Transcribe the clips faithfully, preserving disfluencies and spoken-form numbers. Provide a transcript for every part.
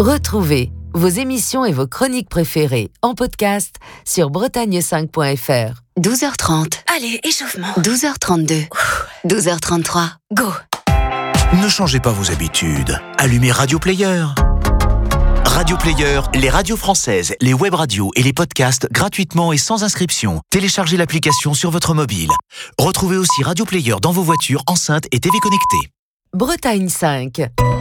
Retrouvez vos émissions et vos chroniques préférées en podcast sur bretagne cinq point f r. douze heures trente. Allez, échauffement. douze heures trente-deux. douze heures trente-trois. Go. Ne changez pas vos habitudes. Allumez Radio Player. Radio Player, les radios françaises, les web radios et les podcasts gratuitement et sans inscription. Téléchargez l'application sur votre mobile. Retrouvez aussi Radio Player dans vos voitures, enceintes et T V connectées. Bretagne cinq.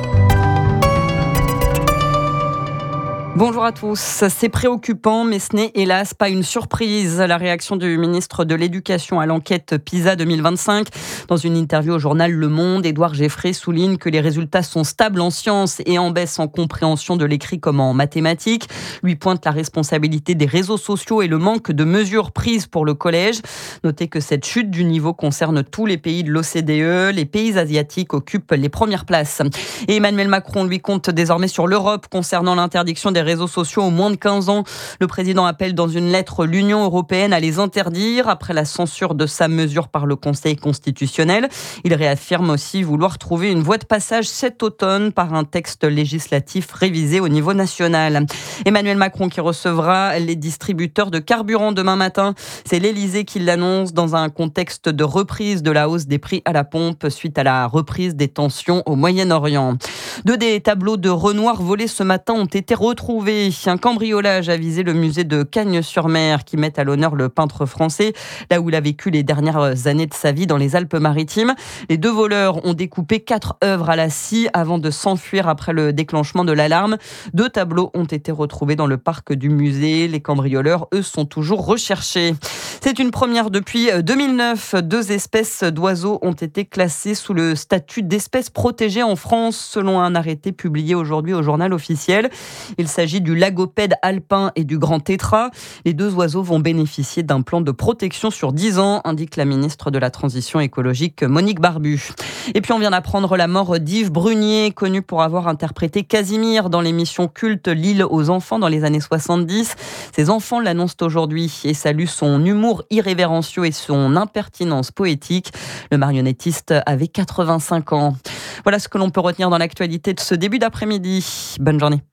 Bonjour à tous. C'est préoccupant, mais ce n'est hélas pas une surprise. La réaction du ministre de l'Éducation à l'enquête PISA deux mille vingt-cinq. Dans une interview au journal Le Monde, Édouard Geffrey souligne que les résultats sont stables en sciences et en baisse en compréhension de l'écrit comme en mathématiques. Lui pointe la responsabilité des réseaux sociaux et le manque de mesures prises pour le collège. Notez que cette chute du niveau concerne tous les pays de l'O C D E. Les pays asiatiques occupent les premières places. Et Emmanuel Macron, lui, compte désormais sur l'Europe concernant l'interdiction des réseaux sociaux aux moins de quinze ans. Le président appelle dans une lettre l'Union européenne à les interdire après la censure de sa mesure par le Conseil constitutionnel. Il réaffirme aussi vouloir trouver une voie de passage cet automne par un texte législatif révisé au niveau national. Emmanuel Macron qui recevra les distributeurs de carburant demain matin. C'est l'Élysée qui l'annonce dans un contexte de reprise de la hausse des prix à la pompe suite à la reprise des tensions au Moyen-Orient. Deux des tableaux de Renoir volés ce matin ont été retrouvés. Un cambriolage a visé le musée de Cagnes-sur-Mer qui met à l'honneur le peintre français, là où il a vécu les dernières années de sa vie dans les Alpes-Maritimes. Les deux voleurs ont découpé quatre œuvres à la scie avant de s'enfuir après le déclenchement de l'alarme. Deux tableaux ont été retrouvés dans le parc du musée. Les cambrioleurs, eux, sont toujours recherchés. C'est une première depuis deux mille neuf. Deux espèces d'oiseaux ont été classées sous le statut d'espèces protégées en France, selon un arrêté publié aujourd'hui au journal officiel. Il s'agit du lagopède alpin et du grand tétras. Les deux oiseaux vont bénéficier d'un plan de protection sur dix ans, indique la ministre de la Transition écologique Monique Barbu. Et puis on vient d'apprendre la mort d'Yves Brunier, connu pour avoir interprété Casimir dans l'émission culte L'île aux enfants dans les années soixante-dix. Ses enfants l'annoncent aujourd'hui et saluent son humour irrévérencieux et son impertinence poétique. Le marionnettiste avait quatre-vingt-cinq ans. Voilà ce que l'on peut retenir dans l'actualité de ce début d'après-midi. Bonne journée.